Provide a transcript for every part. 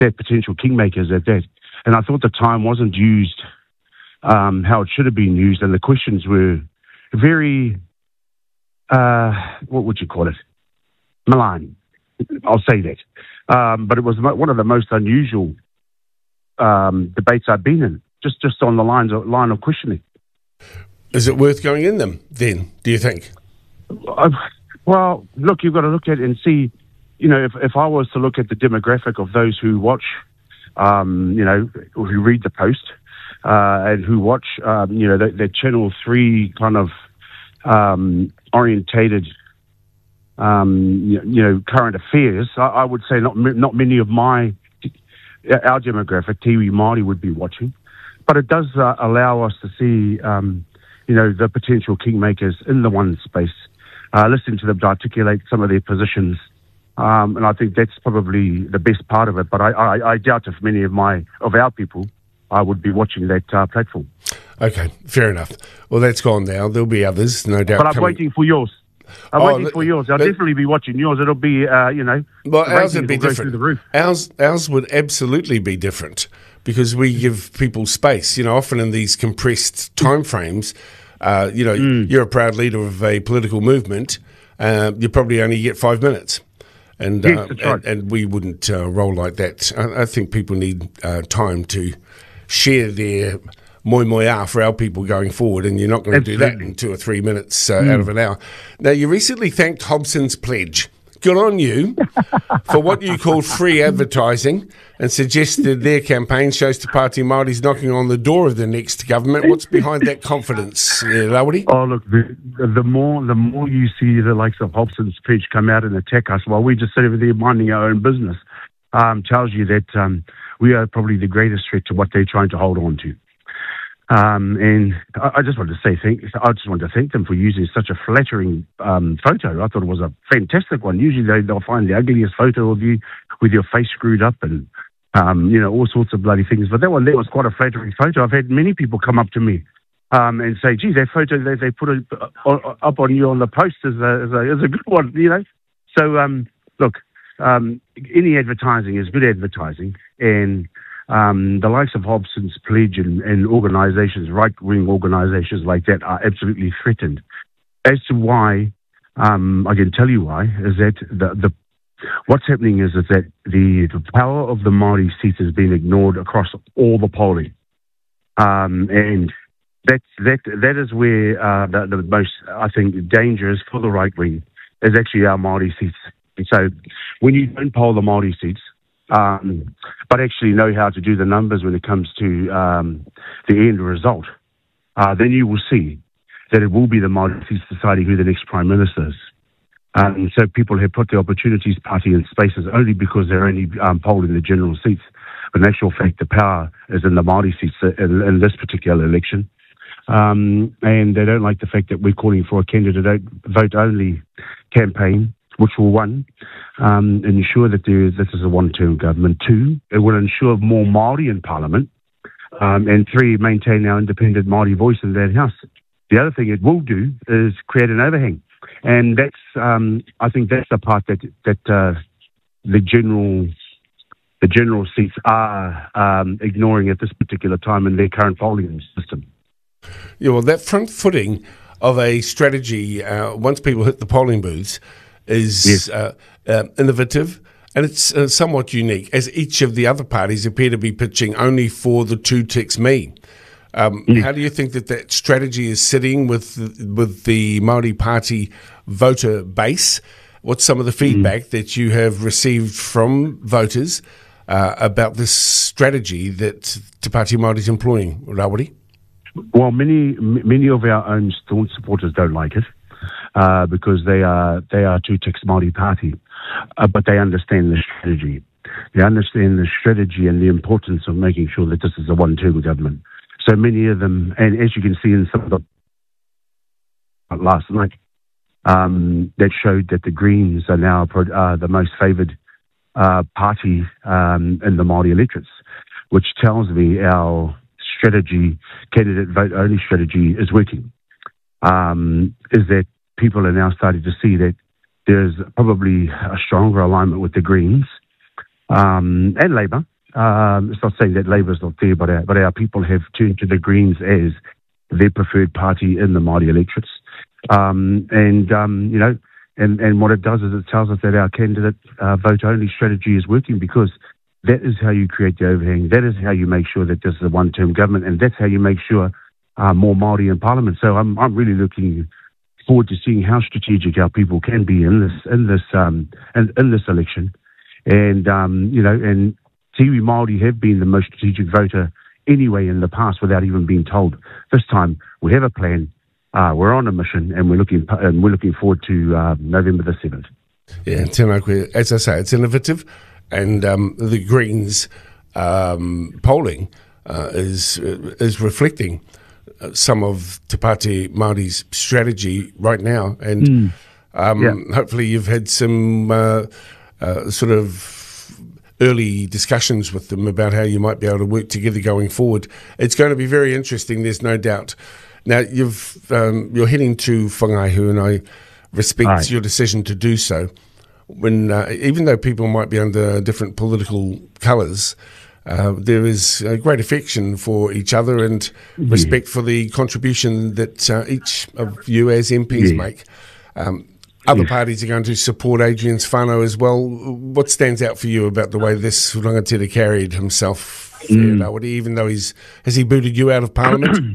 they're potential kingmakers at that. And I thought the time wasn't used how it should have been used, and the questions were very, what would you call it? Malign. I'll say that. But it was one of the most unusual debates I've been in, just on the line of questioning. Is it worth going in them then, do you think? Well, look, you've got to look at it and see, if I was to look at the demographic of those who watch, who read the Post, and who watch, the Channel 3 kind of orientated, current affairs, I would say not many of our demographic, Tiwi Māori, would be watching. But it does allow us to see, the potential kingmakers in the one space, listening to them to articulate some of their positions. And I think that's probably the best part of it. But I doubt if many of our people would be watching that platform. Okay, fair enough. Well, that's gone now. There'll be others, no doubt. But I'm waiting for yours. I'll definitely be watching yours. It'll be, Well, ours would be different. Through the roof. Ours would absolutely be different because we give people space. Often in these compressed timeframes, you're a proud leader of a political movement. You probably only get 5 minutes. And, yes, that's right. and we wouldn't roll like that. I think people need time to share their moi moi for our people going forward, and you're not going to do that in 2 or 3 minutes out of an hour. Now, you recently thanked Hobson's Pledge. Good on you for what you call free advertising, and suggested their campaign shows Te Pāti Māori's knocking on the door of the next government. What's behind that confidence, Rawiri? Oh, look, the more you see the likes of Hobson's Pledge come out and attack us while we just sit over there minding our own business, tells you that we are probably the greatest threat to what they're trying to hold on to. And I just want to say thank them for using such a flattering photo. I thought it was a fantastic one. Usually they'll find the ugliest photo of you with your face screwed up and all sorts of bloody things. But that one there was quite a flattering photo. I've had many people come up to me and say, "Gee, that photo they put up on you on the Post is a good one." So look, any advertising is good advertising, and the likes of Hobson's Pledge and organisations, right-wing organisations like that, are absolutely threatened. As to why, I can tell you why, is that what's happening is that the power of the Māori seats has been ignored across all the polling. And that is where the most, I think, danger is for the right-wing, is actually our Māori seats. And so when you don't poll the Māori seats, but actually know how to do the numbers when it comes to the end result, then you will see that it will be the Māori seats deciding who the next Prime Minister is. And so people have put the Opportunities Party in spaces only because they're only polling the general seats. But in actual fact, the power is in the Māori seats in this particular election. And they don't like the fact that we're calling for a candidate vote-only campaign, which will, one, ensure that this is a one-term government. Two, it will ensure more Māori in Parliament. And three, maintain our independent Māori voice in that House. The other thing it will do is create an overhang. And that's, I think that's the part that the general seats are ignoring at this particular time in their current polling system. Yeah, well, that front footing of a strategy, once people hit the polling booths, is innovative, and it's somewhat unique, as each of the other parties appear to be pitching only for the two ticks me. How do you think that strategy is sitting with the Māori Party voter base? What's some of the feedback that you have received from voters about this strategy that Te Pāti Māori is employing, Rawiri? Well, many of our own staunch supporters don't like it. Because they are two ticks Māori Party, but they understand the strategy. They understand the strategy and the importance of making sure that this is a one-term government. So many of them, and as you can see in some of the last night, that showed that the Greens are now the most favoured party in the Māori electorates, which tells me our strategy, candidate vote-only strategy, is working. Is that people are now starting to see that there's probably a stronger alignment with the Greens and Labour it's not saying that Labour's not there, but our people have turned to the Greens as their preferred party in the Māori electorates. And what it does is it tells us that our candidate vote-only strategy is working, because that is how you create the overhang. That is how you make sure that this is a one-term government, and that's how you make sure more Māori in Parliament. So I'm really looking forward to seeing how strategic our people can be in this election. And and Tiwi Māori have been the most strategic voter anyway in the past without even being told. This time we have a plan. We're on a mission, and we're looking forward to November the 7th. Yeah, tēnā koe. As I say, it's innovative, and the Greens polling is reflecting some of Te Pāti Māori's strategy right now, and hopefully you've had some sort of early discussions with them about how you might be able to work together going forward. It's going to be very interesting, there's no doubt. Now, you're heading to Whangaihu, and I respect your decision to do so. When even though people might be under different political colours, there is a great affection for each other and respect for the contribution that each of you as MPs make. Other parties are going to support Adrian's whānau as well. What stands out for you about the way this rangatira carried himself, even though has he booted you out of Parliament?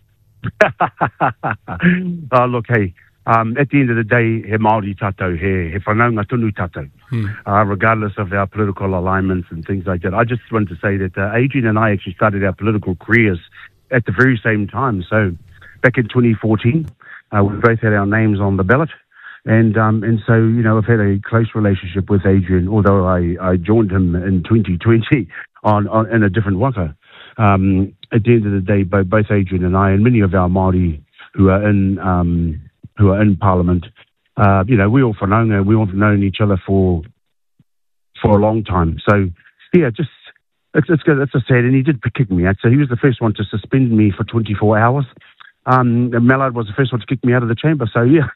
Look, hey, at the end of the day, he Māori tātou, he whanaunga tunu tātou, regardless of our political alignments and things like that. I just want to say that Adrian and I actually started our political careers at the very same time. So back in 2014, we both had our names on the ballot. And so, I've had a close relationship with Adrian, although I joined him in 2020 in a different waka. At the end of the day, both Adrian and I, and many of our Māori who are in Parliament, we all whanaunga, we all known each other for a long time. So yeah, just it's a sad, and he did kick me out. So he was the first one to suspend me for 24 hours. Mallard was the first one to kick me out of the chamber. So yeah.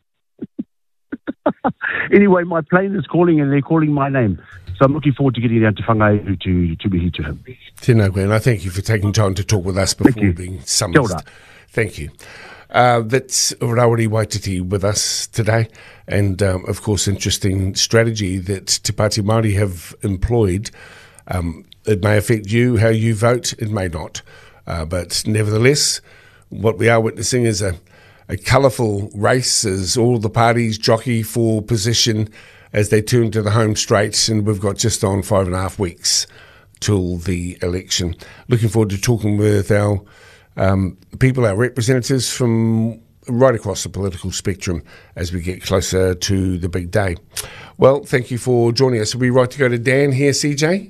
Anyway, my plane is calling, and they're calling my name. So I'm looking forward to getting down to Whangaihu to be here to him. Tēnā koe, and I thank you for taking time to talk with us before being summoned. Thank you. That's Rawiri Waititi with us today, and of course, interesting strategy that Te Pāti Māori have employed. It may affect you, how you vote, it may not. But nevertheless, what we are witnessing is a colourful race as all the parties jockey for position as they turn to the home straight, and we've got just on 5.5 weeks till the election. Looking forward to talking with our people, our representatives from right across the political spectrum as we get closer to the big day. Well, thank you for joining us. Are we right to go to Dan here, CJ?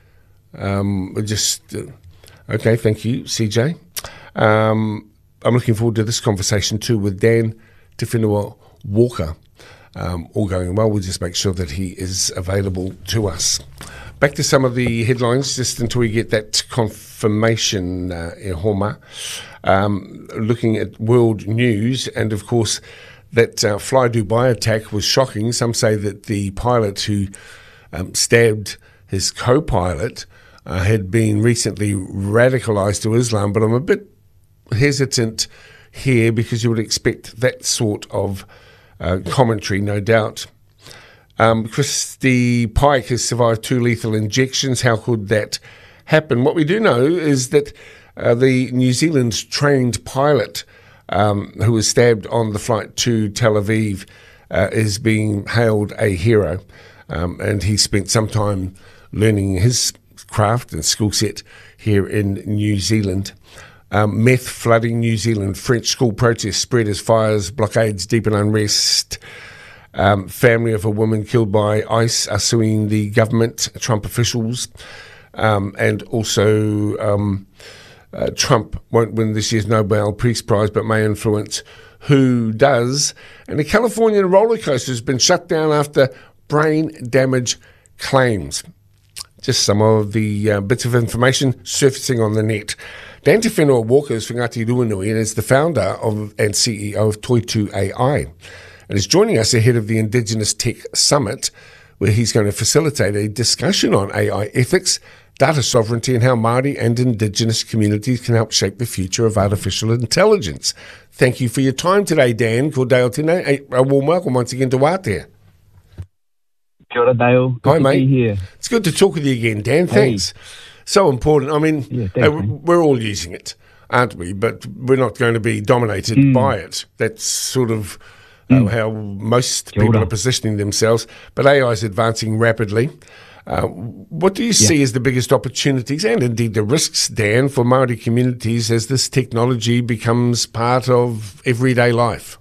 Okay, thank you, CJ. I'm looking forward to this conversation too with Dan Te Whenua Walker. All going well, we'll just make sure that he is available to us. Back to some of the headlines, just until we get that confirmation, Homa. Looking at world news, and of course, that Fly Dubai attack was shocking. Some say that the pilot who stabbed his co-pilot had been recently radicalised to Islam, but I'm a bit hesitant here because you would expect that sort of commentary, no doubt. Christy Pike has survived 2 lethal injections. How could that happen? What we do know is that the New Zealand trained pilot who was stabbed on the flight to Tel Aviv is being hailed a hero, and he spent some time learning his craft and skill set here in New Zealand. Meth flooding New Zealand. French school protests spread as fires, blockades deepen unrest. Family of a woman killed by ICE are suing the government, Trump officials. And also Trump won't win this year's Nobel Peace Prize but may influence who does. And the Californian roller coaster has been shut down after brain damage claims. Just some of the bits of information surfacing on the net. Dan Te Whenua Walker is Whangati Ruanui and is the founder and CEO of Toitu AI, and is joining us ahead of the Indigenous Tech Summit, where he's going to facilitate a discussion on AI ethics data sovereignty and how Māori and Indigenous communities can help shape the future of artificial intelligence. Thank you for your time today, Dan. Ko Dale tēnei. A warm welcome once again to Wātea. Kia ora, Dale. Good Hi, to mate. be here. It's good to talk with you again, Dan. Thanks. So important. I mean, we're all using it, aren't we? But we're not going to be dominated by it. That's sort of how most people are positioning themselves. But AI is advancing rapidly. What do you see as the biggest opportunities and indeed the risks, Dan, for Māori communities as this technology becomes part of everyday life?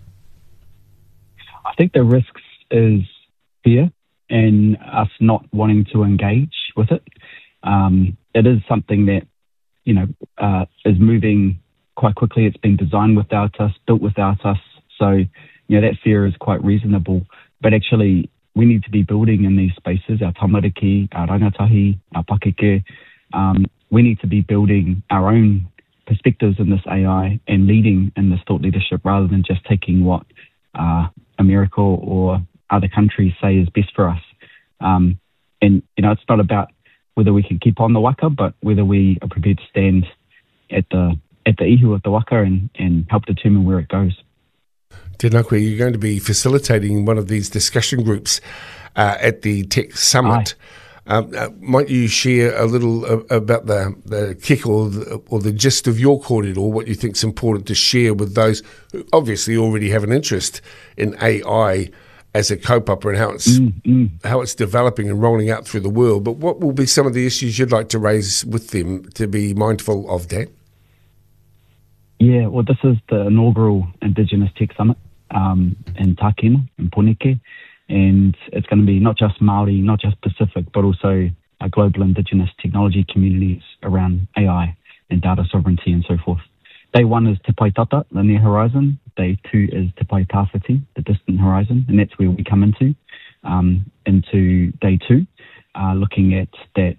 I think the risks is fear and us not wanting to engage with it. It is something that, is moving quite quickly. It's been designed without us, built without us. So, that fear is quite reasonable. But actually, we need to be building in these spaces, our tamariki, our rangatahi, our pakeke. We need to be building our own perspectives in this AI and leading in this thought leadership rather than just taking what America or other countries say is best for us. It's not about whether we can keep on the waka, but whether we are prepared to stand at the ihu of the waka and help determine where it goes. Tēnā koe, you're going to be facilitating one of these discussion groups at the Tech Summit. Might you share a little about the kick or the gist of your kōrero, what you think is important to share with those who obviously already have an interest in AI as a kaupapa and how it's developing and rolling out through the world. But what will be some of the issues you'd like to raise with them to be mindful of, Dan? Yeah, well, this is the inaugural Indigenous Tech Summit in Tākina, in Poneke, and it's going to be not just Māori, not just Pacific, but also global Indigenous technology communities around AI and data sovereignty and so forth. Day one is Te Pai Tata, the near horizon. Day two is Te Pai Tāwhiti, the distant horizon, and that's where we come into day two, looking at that,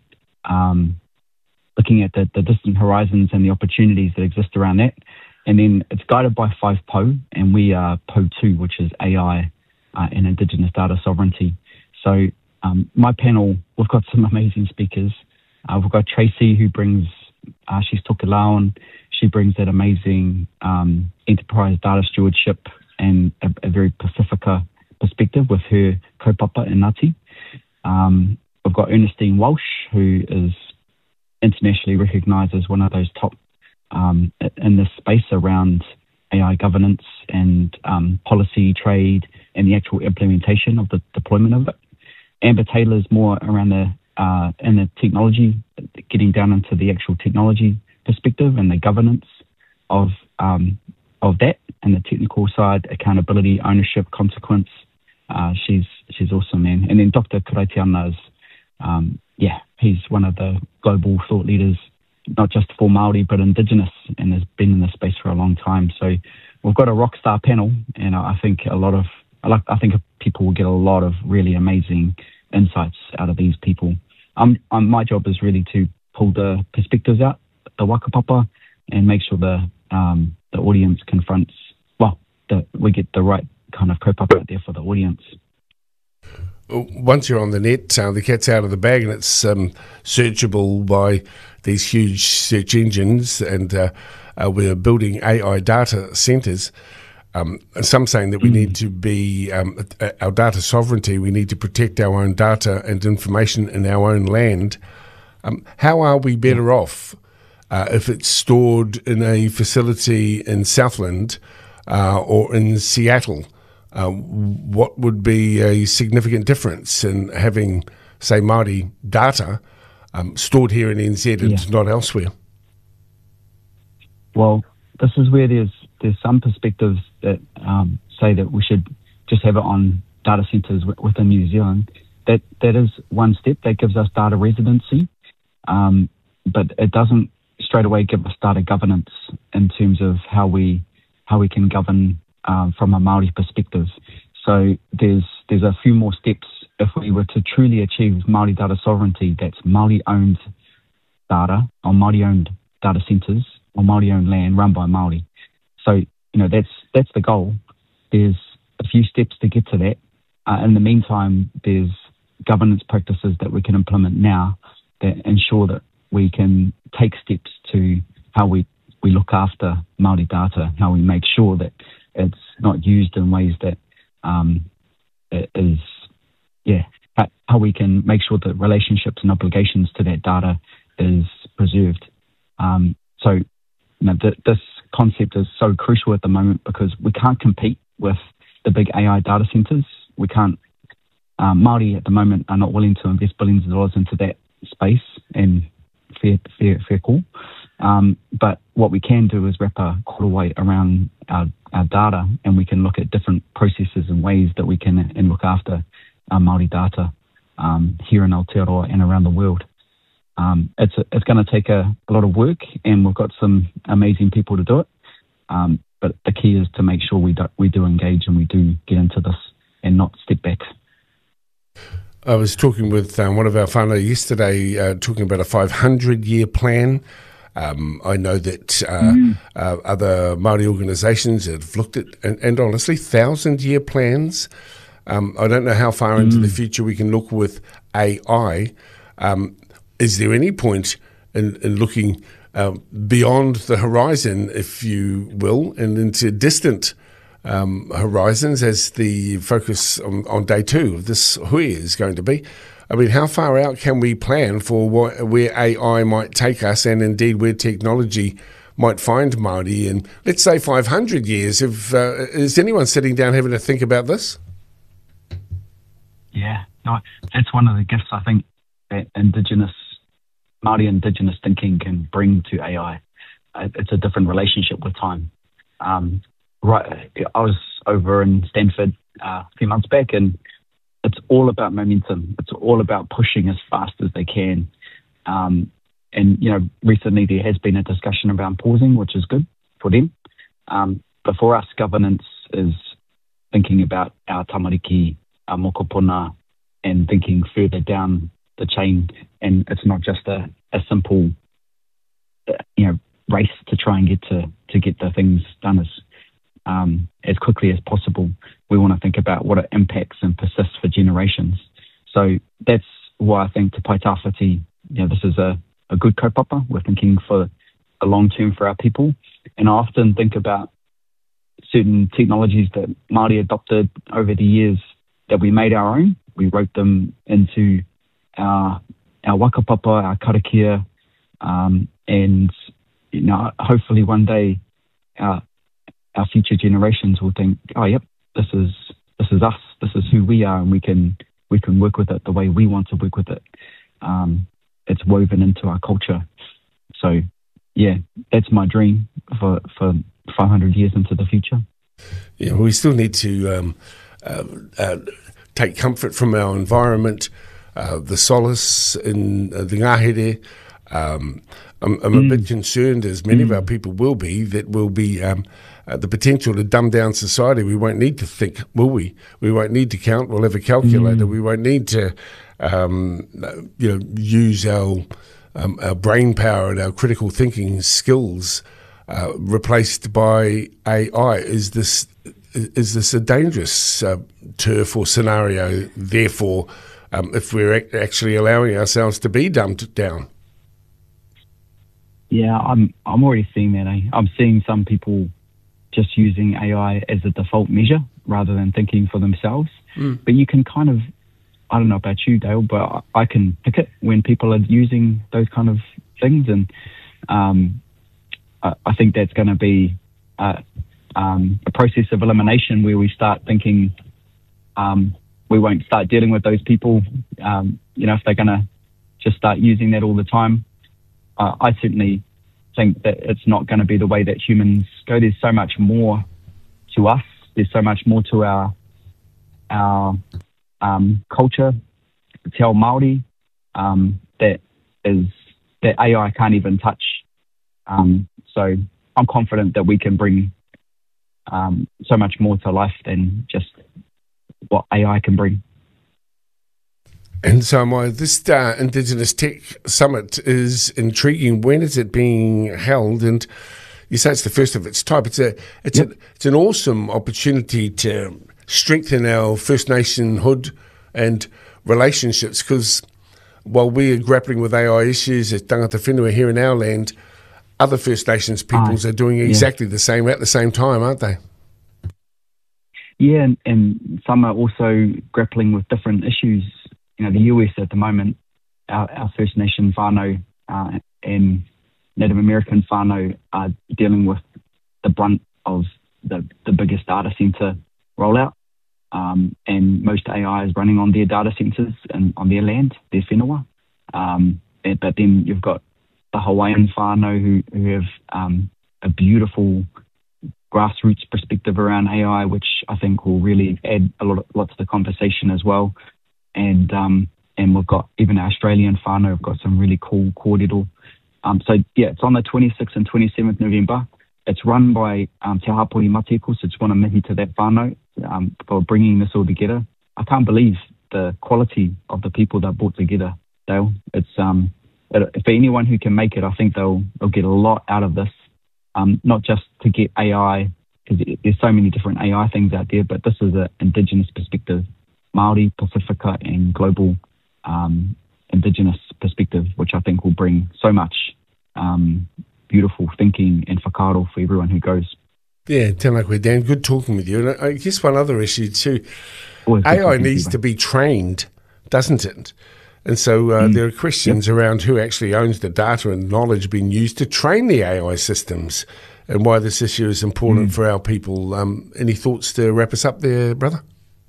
the distant horizons and the opportunities that exist around that. And then it's guided by 5 PO, and we are PO 2, which is AI and Indigenous data sovereignty. So my panel, we've got some amazing speakers. We've got Tracy, who brings, she's Tokelauan. She brings that amazing enterprise data stewardship and a very Pacifica perspective with her kaupapa in Ngāti. We've got Ernestine Walsh, who is internationally recognised as one of those top in this space around AI governance and policy, trade, and the actual implementation of the deployment of it. Amber Taylor's more around in the technology, getting down into the actual technology perspective and the governance of that, and the technical side, accountability, ownership, consequence. She's awesome, man. And then Dr. Karaitiana is, he's one of the global thought leaders, not just for Māori, but Indigenous, and has been in this space for a long time. So we've got a rock star panel, and I think people will get a lot of really amazing insights out of these people. My job is really to pull the perspectives out, the wakapapa, and make sure the audience confronts, we get the right kind of kaupapa out there for the audience. Once you're on the net, the cat's out of the bag, and it's searchable by these huge search engines, and we're building AI data centres. Some saying that we need to be, our data sovereignty, we need to protect our own data and information in our own land. How are we better off if it's stored in a facility in Southland or in Seattle? What would be a significant difference in having, say, Māori data stored here in NZ and not elsewhere? Well, this is where there's some perspectives that say that we should just have it on data centres within New Zealand. That is one step that gives us data residency, but it doesn't straight away give us data governance in terms of how we can govern from a Māori perspective. So there's a few more steps if we were to truly achieve Māori data sovereignty. That's Māori-owned data or Māori-owned data centres or Māori-owned land run by Māori. So that's the goal. There's a few steps to get to that. In the meantime, there's governance practices that we can implement now that ensure that we can take steps to how we look after Māori data, how we make sure that it's not used in ways that it is, how we can make sure that relationships and obligations to that data is preserved. So this concept is so crucial at the moment because we can't compete with the big AI data centers. We can't. Māori at the moment are not willing to invest billions of dollars into that space, and fair call. But what we can do is wrap a korowai around our data, and we can look at different processes and ways that we can and look after our Māori data here in Aotearoa and around the world. It's going to take a lot of work, and we've got some amazing people to do it. But the key is to make sure we do engage and we do get into this and not step back. I was talking with one of our whānau yesterday, talking about a 500-year plan. I know that other Māori organisations have looked at, and honestly, 1,000-year plans. I don't know how far into the future we can look with AI. Is there any point in looking beyond the horizon, if you will, and into distant horizons as the focus on day 2 of this hui is going to be? I mean, how far out can we plan for where AI might take us, and indeed where technology might find Māori in, let's say, 500 years? Is anyone sitting down having to think about this? Yeah, no, that's one of the gifts I think that Māori Indigenous thinking can bring to AI. It's a different relationship with time. I was over in Stanford a few months back, and it's all about momentum. It's all about pushing as fast as they can. And, recently there has been a discussion around pausing, which is good for them. But for us, governance is thinking about our tamariki, our mokopuna, and thinking further down the chain. And it's not just a simple, race to try and get the things done as quickly as possible. We want to think about what it impacts and persists for generations. So that's why I think Te Pai Tawhiti, this is a good kaupapa. We're thinking for the long term for our people. And I often think about certain technologies that Māori adopted over the years that we made our own. We wrote them into our wakapapa, our karakia, and hopefully one day our future generations will think, oh yep, this is us, this is who we are, and we can work with it the way we want to work with it. It's woven into our culture. So yeah, that's my dream for 500 years into the future. Yeah, we still need to take comfort from our environment, the solace in the ngahere. I'm a bit concerned, as many of our people will be, that will be the potential to dumb down society. We won't need to think, will we? We won't need to count. We'll have a calculator. We won't need to, use our brain power and our critical thinking skills replaced by AI. Is this a dangerous turf or scenario? Therefore, if we're actually allowing ourselves to be dumbed down. Yeah, I'm already seeing that. I'm seeing some people just using AI as a default measure rather than thinking for themselves. But you can kind of, I don't know about you, Dale, but I can pick it when people are using those kind of things. And I think that's going to be a process of elimination where we start thinking we won't start dealing with those people, if they're going to just start using that all the time. I certainly think that it's not going to be the way that humans go. There's so much more to us. There's so much more to our culture, Te Ao Māori, that AI can't even touch. So I'm confident that we can bring so much more to life than just what AI can bring. And so this Indigenous Tech Summit is intriguing. When is it being held? And you say it's the first of its type. It's an awesome opportunity to strengthen our First Nationhood and relationships, because while we are grappling with AI issues at Tangata Whenua here in our land, other First Nations peoples are doing exactly the same at the same time, aren't they? Yeah, and some are also grappling with different issues. You know, the US at the moment, our First Nation whānau and Native American whānau are dealing with the brunt of the biggest data centre rollout. And most AI is running on their data centres and on their land, their whenua. But then you've got the Hawaiian whānau who have a beautiful grassroots perspective around AI, which I think will really add a lot to the conversation as well. And we've got even our Australian whānau have got some really cool kōrero. So yeah, it's on the 26th and 27th November. It's run by Te Hapori Mateko, so just want to mihi to that whānau for bringing this all together. I can't believe the quality of the people that brought together, Dale. It's for anyone who can make it, I think they'll get a lot out of this. Not just to get AI, because there's so many different AI things out there, but this is an Indigenous perspective, Māori, Pacifica, and global Indigenous perspective, which I think will bring so much beautiful thinking and whakaaro for everyone who goes. Yeah, tēnā koe, Dan. Good talking with you. And I guess one other issue too, AI needs to be trained, doesn't it? And so there are questions around who actually owns the data and knowledge being used to train the AI systems and why this issue is important for our people. Any thoughts to wrap us up there, brother?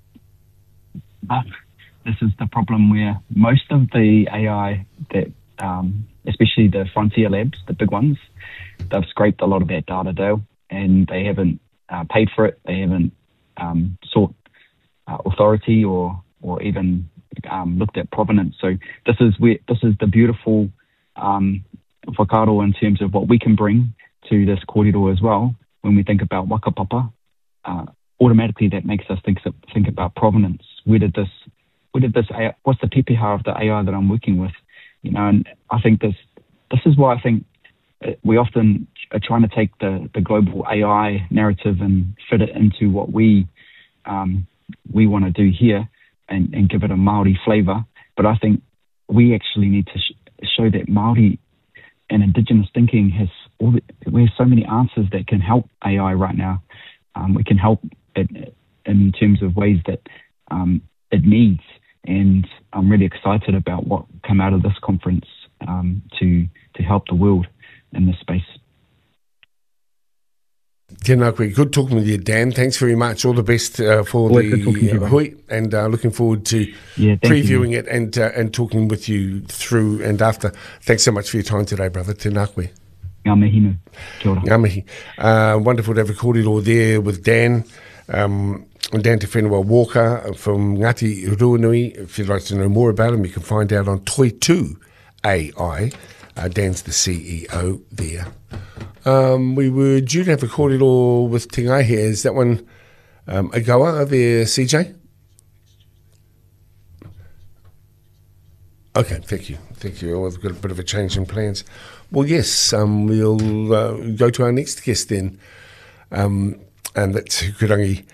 This is the problem where most of the AI that, especially the frontier labs, the big ones, they've scraped a lot of that data, Dale, and they haven't paid for it. They haven't sought authority or even looked at provenance. So this is the beautiful whakaaro in terms of what we can bring to this kōrero as well. When we think about whakapapa, automatically that makes us think about provenance. Where did this AI, what's the pepeha of the AI that I'm working with? You know, and I think this is why I think we often are trying to take the global AI narrative and fit it into what we want to do here. And give it a Māori flavour. But I think we actually need to show that Māori and Indigenous thinking we have so many answers that can help AI right now. We can help it in terms of ways that it needs. And I'm really excited about what come out of this conference to help the world in this space. Tēnā koe. Good talking with you, Dan. Thanks very much. All the best for the hui, and looking forward to previewing it and talking with you through and after. Thanks so much for your time today, brother. Tēnā koe. Ngā mihi nui. Kia ora. Ngā mihi. Wonderful to have a kōrero there with Dan. Dan Te Whenua Walker from Ngati Ruanui. If you'd like to know more about him, you can find out on Toitū AI. Dan's the CEO there. We were due to have a kōrero with Te Ngāi here. Is that one a goer there, CJ? Okay, thank you. Oh, we've got a bit of a change in plans. Well, yes, we'll go to our next guest then, and that's Hukarangi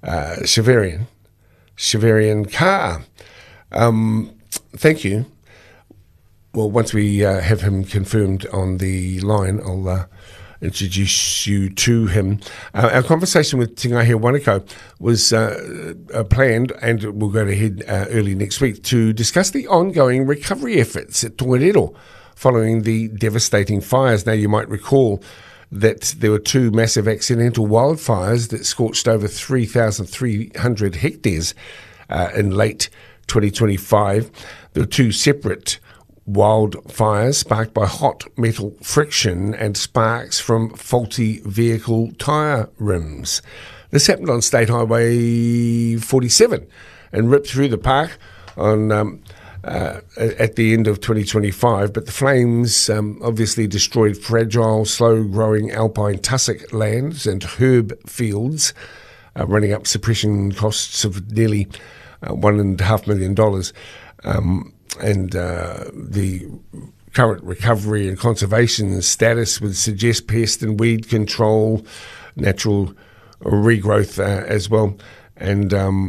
Shevarian Carr. Thank you. Well, once we have him confirmed on the line, I'll introduce you to him. Our conversation with Te Ngāhi Wanako was planned, and we'll go ahead early next week, to discuss the ongoing recovery efforts at Tongariro following the devastating fires. Now, you might recall that there were two massive accidental wildfires that scorched over 3,300 hectares in late 2025. There were two separate wildfires sparked by hot metal friction and sparks from faulty vehicle tyre rims. This happened on State Highway 47 and ripped through the park on at the end of 2025, but the flames obviously destroyed fragile, slow-growing alpine tussock lands and herb fields, running up suppression costs of nearly $1.5 million. And the current recovery and conservation status would suggest pest and weed control, natural regrowth as well. And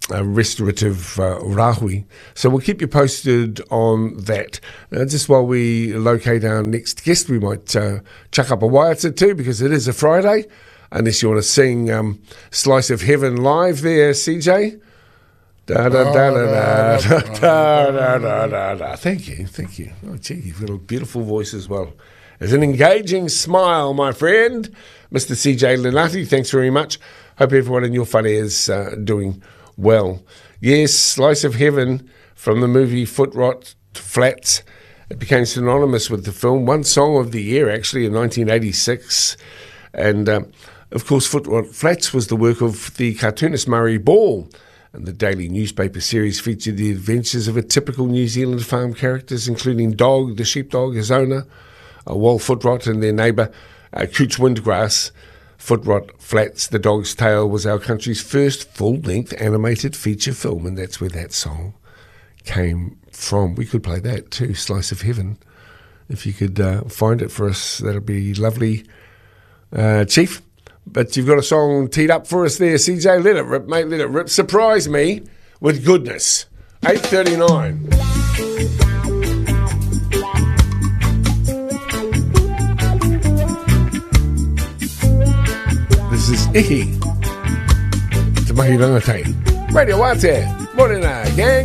restorative rahui. So we'll keep you posted on that. Just while we locate our next guest, we might chuck up a waiata too, because it is a Friday, unless you want to sing Slice of Heaven live there, CJ. Da da da da da da da da da. Thank you. Oh, gee, you've got a beautiful voice as well. There's an engaging smile, my friend. Mr. CJ Lenati, thanks very much. Hope everyone in your whare is doing well. Yes, Slice of Heaven from the movie Foot Rot Flats. It became synonymous with the film. One song of the year, actually, in 1986. And, of course, Foot Rot Flats was the work of the cartoonist Murray Ball. And the daily newspaper series featured the adventures of a typical New Zealand farm characters, including Dog, the sheepdog, his owner, Wal Footrot, and their neighbour, Cooch Windgrass. Footrot Flats, The Dog's Tale, was our country's first full-length animated feature film, and that's where that song came from. We could play that too, Slice of Heaven. If you could find it for us, that'd be lovely, Chief. But you've got a song teed up for us there, CJ. Let it rip, mate, let it rip. Surprise me with goodness. 8:39. This is Ihi. Te mahi rangatai. Radio Wate. Morena, gang.